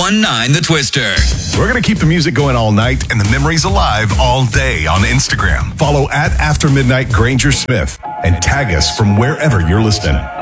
1019 The Twister. We're going to keep the music going all night and the memories alive all day on Instagram. Follow at After Midnight Granger Smith and tag us from wherever you're listening.